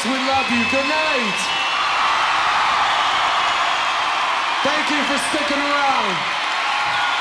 Folks, we love you. Good night. Thank you for sticking around.